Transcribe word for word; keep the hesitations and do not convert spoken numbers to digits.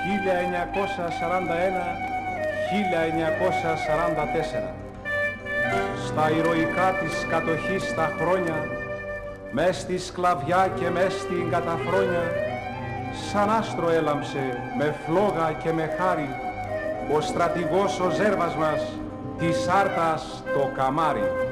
χίλια εννιακόσια σαράντα ένα με χίλια εννιακόσια σαράντα τέσσερα. Στα ηρωικά της κατοχής τα χρόνια, μες στη σκλαβιά και μες στην καταφρόνια, σαν άστρο έλαμψε με φλόγα και με χάρη ο στρατηγός ο Ζέρβας μας της Άρτας το καμάρι.